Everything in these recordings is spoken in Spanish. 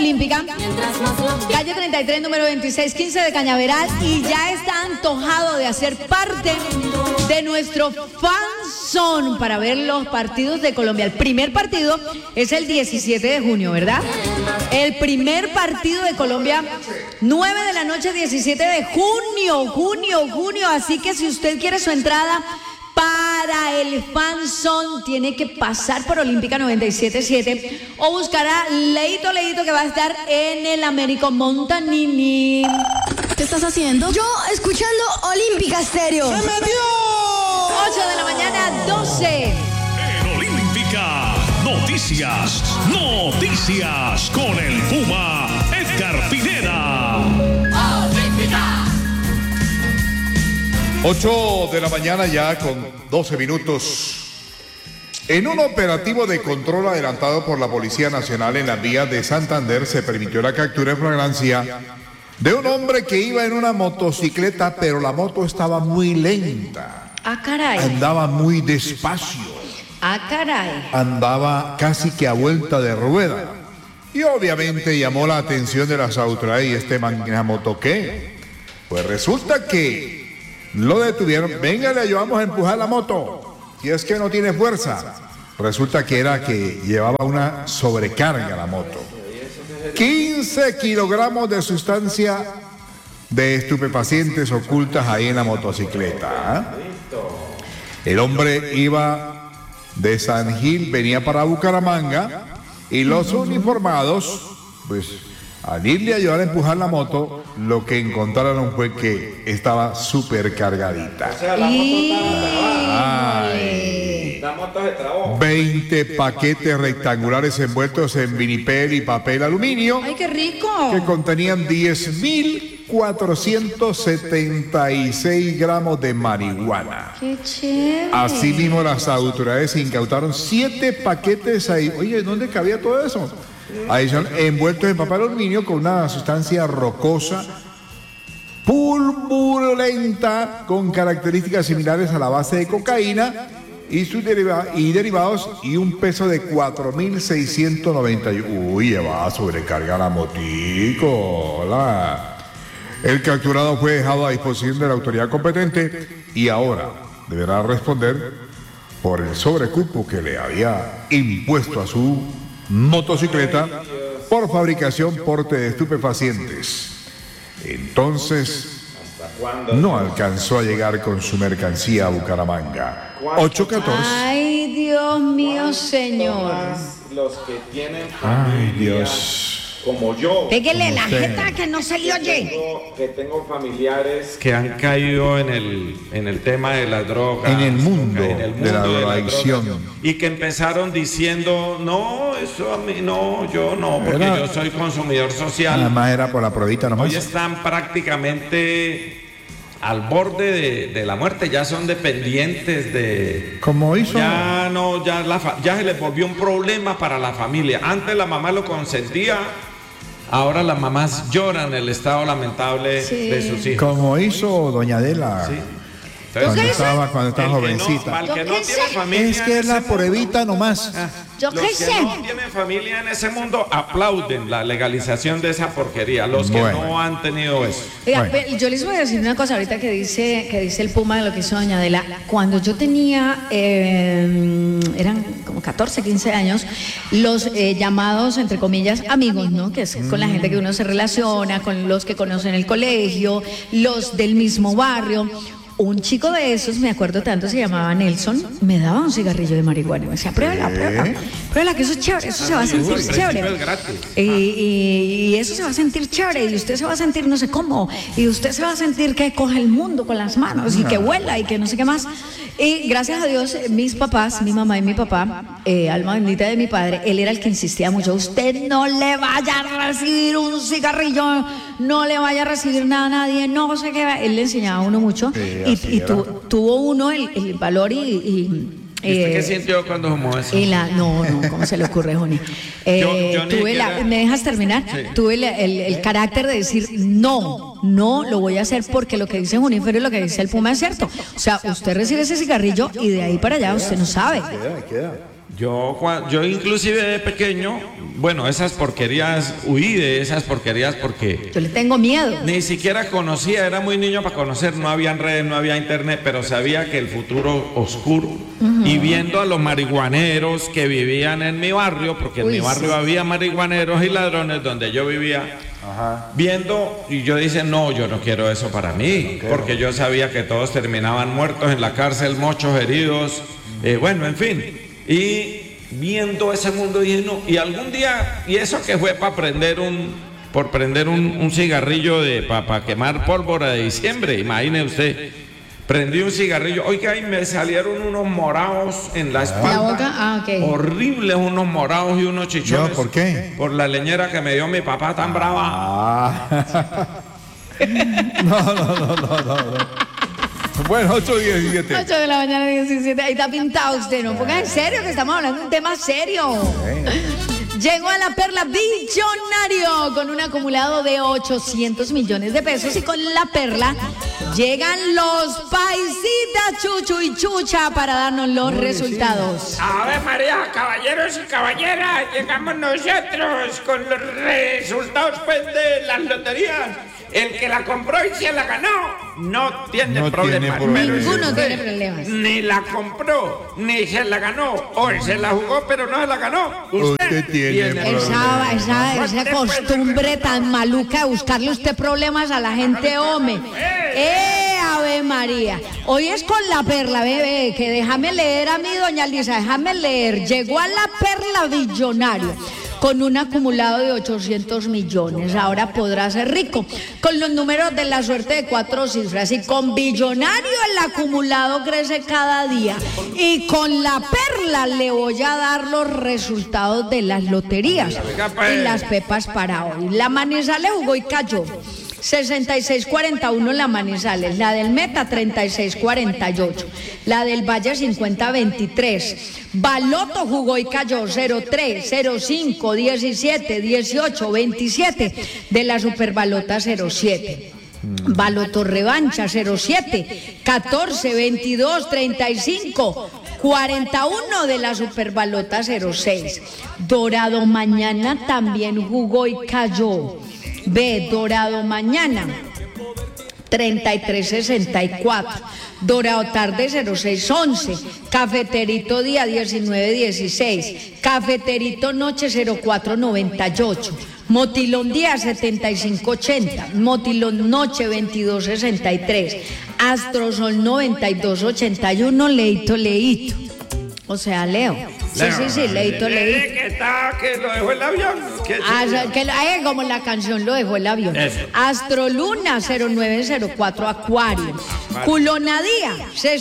Olímpica, calle 33, número 2615 de Cañaveral, y ya está antojado de hacer parte de nuestro fanzone para ver los partidos de Colombia. El primer partido es el 17 de junio, ¿verdad? El primer partido de Colombia, 9 de la noche, 17 de junio. Así que si usted quiere su entrada para el fanzone, tiene que pasar por Olímpica 97.7 o buscar a Leito, que va a estar en el Américo Montanini. ¿Qué estás haciendo? Yo escuchando Olímpica Stereo. ¡Se metió! 8 de la mañana, 12. En Olímpica, noticias con el Puma Edgar Pineda. Olímpica. 8 de la mañana ya con 12 minutos. En un operativo de control adelantado por la Policía Nacional en las vías de Santander se permitió la captura en flagrancia de un hombre que iba en una motocicleta, pero la moto estaba muy lenta. Ah, caray. Andaba muy despacio. Ah, caray. Andaba casi que a vuelta de rueda. Y obviamente llamó la atención de las autoridades. ¿Y este man en la moto qué? Pues resulta que lo detuvieron. Venga, le ayudamos a empujar la moto. Si es que no tiene fuerza. Resulta que era que llevaba una sobrecarga la moto. 15 kilogramos de sustancia de estupefacientes ocultas ahí en la motocicleta. El hombre iba de San Gil, venía para Bucaramanga, y los uniformados, pues, al irle a ayudar a empujar la moto, lo que encontraron fue que estaba súper cargadita. O sea, la moto se trabó. 20 paquetes rectangulares envueltos en vinipel y papel aluminio. ¡Ay, qué rico! Que contenían 10.476 gramos de marihuana. ¡Qué chévere! Asimismo, las autoridades incautaron 7 paquetes ahí. Oye, ¿dónde cabía todo eso? Ahí son envueltos en papel aluminio con una sustancia rocosa, pulpulenta, con características similares a la base de cocaína y sus derivados, y un peso de 4.691. Uy, llevaba sobrecarga la motico. Hola. El capturado fue dejado a disposición de la autoridad competente y ahora deberá responder por el sobrecupo que le había impuesto a su motocicleta por fabricación, porte de estupefacientes. Entonces no alcanzó a llegar con su mercancía a Bucaramanga. 8:14. Ay, Dios mío, señor. Los que tienen Ay, Dios. como yo, Pégale la jeta que no se le oye. que tengo familiares que han caído en el tema de las drogas, En el mundo de de la drogadicción. drogas, y que empezaron diciendo, no, eso a mí no, yo no, porque Era- yo soy consumidor Nada social. más era por la pruebita nomás. Hoy están prácticamente al borde de la muerte, ya son dependientes de... Como hizo. Ya no, ya se les volvió un problema para la familia. Antes la mamá lo consentía, ahora las mamás lloran el estado lamentable de sus hijos. Como hizo doña Adela. Sí. Cuando Entonces, estaba el que jovencita. No, para el que Yo no qué tiene sé. familia Es que en es la ese mundo, pruebita nomás. Yo los qué que sé. no tienen familia en ese mundo aplauden la legalización de esa porquería. Los que Bueno. no han tenido eso. Oiga, Bueno. yo les voy a decir una cosa ahorita que dice el Puma de lo que hizo doña Adela. Cuando yo tenía, eran como 14, 15 años, los llamados, entre comillas, amigos, ¿no? Que es con la gente que uno se relaciona, con los que conocen el colegio, los del mismo barrio. Un chico de esos, me acuerdo tanto, se llamaba Nelson, me daba un cigarrillo de marihuana. Me decía, pruébala, que eso es chévere, eso se va a sentir chévere. Es gratis. Y eso se va a sentir chévere, y usted se va a sentir no sé cómo, y usted se va a sentir que coge el mundo con las manos, y que vuela, y que no sé qué más. Y gracias a Dios, mis papás, mi mamá y mi papá, alma bendita de mi padre, él era el que insistía mucho, usted no le vaya a recibir un cigarrillo, no le vaya a recibir nada a nadie, no sé qué. Él le enseñaba a uno mucho, y tuvo uno el valor ¿Y usted qué sintió cuando fumó eso? no, ¿cómo se le ocurre, Joni? Yo ni Tuve siquiera- ¿me dejas terminar? Sí. Tuve el carácter de decir, no lo voy a hacer porque lo que dice Junífero y lo que dice el Puma es cierto. O sea, usted recibe ese cigarrillo y de ahí para allá usted no sabe. Yo inclusive de pequeño, bueno, esas porquerías, huí de esas porquerías porque... Yo le tengo miedo. Ni siquiera conocía, era muy niño para conocer, no había redes, no había internet, pero sabía que el futuro oscuro. Y viendo a los marihuaneros que vivían en mi barrio, porque en mi barrio había marihuaneros y ladrones donde yo vivía, viendo, y yo dije, no, yo no quiero eso para mí, porque yo sabía que todos terminaban muertos en la cárcel, muchos heridos, bueno, en fin. Y viendo ese mundo dije, no, y algún día, y eso que fue para prender un cigarrillo para quemar pólvora de diciembre, imagine usted, prendí un cigarrillo, oiga, y me salieron unos morados en la espalda. ¿La boca? Ok. Horribles, unos morados y unos chichones. ¿Por qué? Por la leñera que me dio mi papá tan brava. No. Bueno, 8:17. 8 de la mañana, 17. Ahí está pintado usted, ¿no? Porque en serio que estamos hablando de un tema serio. Llegó a la perla billonario con un acumulado de 800 millones de pesos y con la perla llegan los paisitas Chuchu y Chucha para darnos los resultados. Ave María, caballeros y caballeras, llegamos nosotros con los resultados pues de las loterías. El que la compró y se la ganó no tiene problemas. Ninguno tiene problemas. Ni la compró, ni se la ganó. O se la jugó, pero no se la ganó. Usted tiene problemas. Esa costumbre tan maluca de buscarle usted problemas a la gente, hombre. Ave María. Hoy es con la perla, bebé, que déjame leer a mi doña Lisa, déjame leer. Llegó a la perla billonario con un acumulado de 800 millones. Ahora podrá ser rico con los números de la suerte de 4 cifras. Y con billonario el acumulado crece cada día. Y con la perla le voy a dar los resultados de las loterías y las pepas para hoy. La Manizales jugó y cayó. 66-41 la Manizales, la del Meta 36-48, la del Valle 50-23, Baloto jugó y cayó 0-3, 0-5, 17, 18, 27, de la Superbalota 0-7. Baloto Revancha 07, 14, 22, 35, 41 de la Superbalota 06. Dorado Mañana también jugó y cayó. B, Dorado Mañana 33-64, Dorado Tarde 06-11, Cafeterito Día 19-16, Cafeterito Noche 04-98, Motilón Día 75-80, Motilón Noche 22-63, Astrosol 92-81, Leito. O sea, Leo. Sí, Leito. Que lo dejó el avión. Como la canción lo dejó el avión. Astroluna 0904 Acuario. Culonadía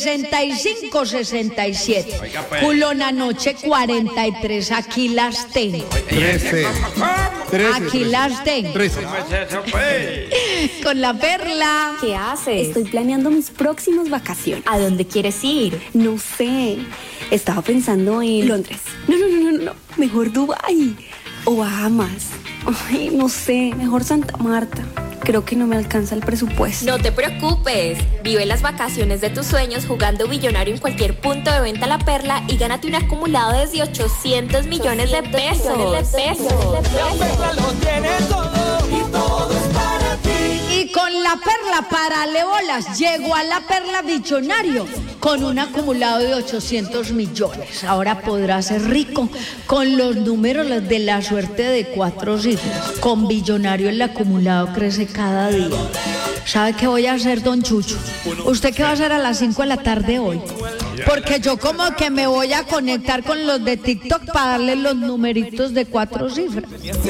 65-67. Culona Noche 43. Aquí las tengo. 13. Aquí las tengo. 13. Con la perla. ¿Qué haces? Estoy planeando mis próximas vacaciones. ¿A dónde quieres ir? No sé. Estaba pensando en Londres. No. Mejor Dubái. O Bahamas. Ay, no sé. Mejor Santa Marta. Creo que no me alcanza el presupuesto. No te preocupes. Vive las vacaciones de tus sueños jugando billonario en cualquier punto de venta La Perla y gánate un acumulado desde 800 millones de pesos. La perla lo tiene todo y todo es para ti. Y con la perla, párale bolas, llegó a la perla billonario con un acumulado de 800 millones. Ahora podrá ser rico con los números de la suerte de 4 cifras. Con billonario el acumulado crece cada día. ¿Sabe qué voy a hacer, don Chucho? ¿Usted qué va a hacer a las 5 de la tarde hoy? Porque yo como que me voy a conectar con los de TikTok para darle los numeritos de 4 cifras.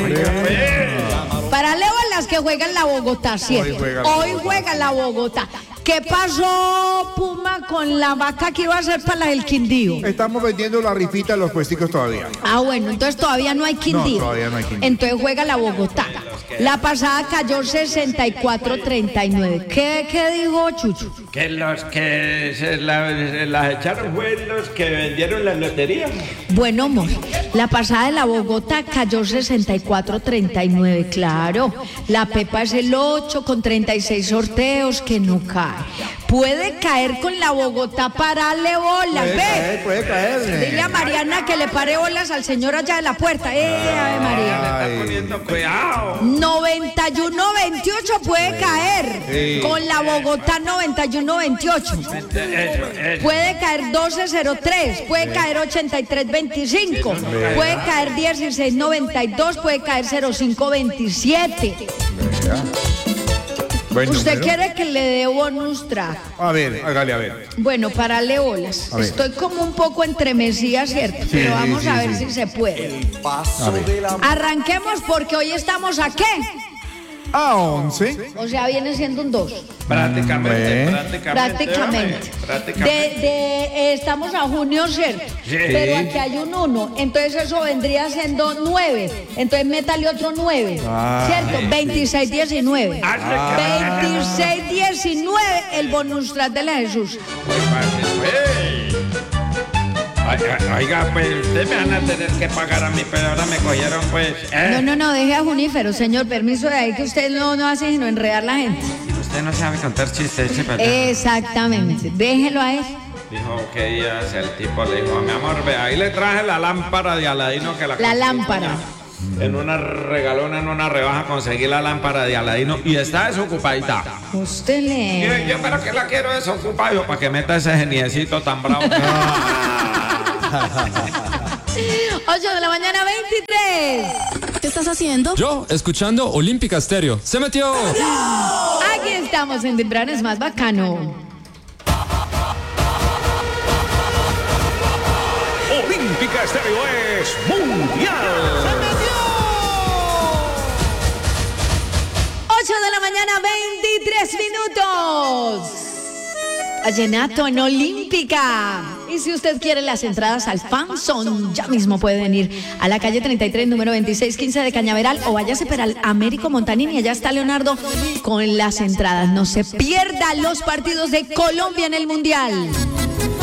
Para Leo las que juegan la Bogotá 7. Hoy juega la Bogotá. ¿Qué pasó, Puma, con la vaca que iba a hacer para la del Quindío? Estamos vendiendo la rifita en los puesticos todavía. Ah, bueno, entonces todavía no hay Quindío. No, todavía no hay Quindío. Entonces juega la Bogotá. La pasada cayó 64-39. ¿Qué dijo Chucho? Que los que se las echaron fue los que vendieron la lotería. Bueno, amor, la pasada de la Bogotá cayó 64.39, claro. La Pepa es el 8 con 36 sorteos que no cae. Puede caer con la Bogotá, pararle bolas, Puede caer. Dile a Mariana que le pare bolas al señor allá de la puerta. Ave María. Le está poniendo cuidado. 91-28 puede caer. Sí. Con la Bogotá 91-28. Eso. Puede caer 12.03, puede caer 83.25, puede caer 16.92, puede caer 0.527. Buen ¿Usted número. quiere que le dé bonus track? A ver, hágale a ver. Bueno, parale bolas. A ver. Estoy como un poco entremesía, ¿cierto? Pero vamos a ver si se puede. A ver. Arranquemos porque hoy estamos ¿a qué? A 11. O sea, viene siendo un 2. Prácticamente. Estamos a junio, ¿cierto? Sí. Pero aquí hay un 1, entonces eso vendría siendo 9. Entonces métale otro 9, ¿cierto? 26-19. 26-19, el bonus track de la Jesús. Oiga, pues ustedes me van a tener que pagar a mí, pero ahora me cogieron, pues. No, deje a Junífero, señor, permiso de ahí que usted no hace sino enredar la gente. Usted no sabe contar chistes, ¿verdad? Exactamente, déjelo a él. Dijo que días el tipo le dijo, mi amor, ve, ahí le traje la lámpara de Aladino que La conseguí lámpara. En una regalona, en una rebaja, conseguí la lámpara de Aladino y está desocupadita. Usted Y le... yo, pero que la quiero desocupada, yo, para que meta ese geniecito tan bravo. 8 de la mañana, 23. ¿Qué estás haciendo? Yo, escuchando Olímpica Stereo. ¡Se metió! Aquí estamos en Temprano es más bacano. Olímpica Estéreo es mundial. 8 de la mañana, 23 minutos. Vallenato en Olímpica. Y si usted quiere las entradas al Fanzone, ya mismo puede venir a la calle 33, número 2615 de Cañaveral, o váyase para el Américo Montanini. Allá está Leonardo con las entradas. No se pierda los partidos de Colombia en el Mundial.